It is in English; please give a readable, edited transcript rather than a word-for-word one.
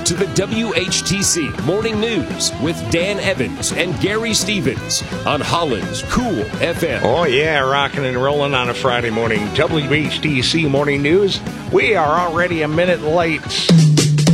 to the WHTC Morning News with Dan Evans and Gary Stevens on Holland's Cool FM. Oh, yeah, rocking and rolling on a Friday morning. WHTC Morning News. We are already a minute late.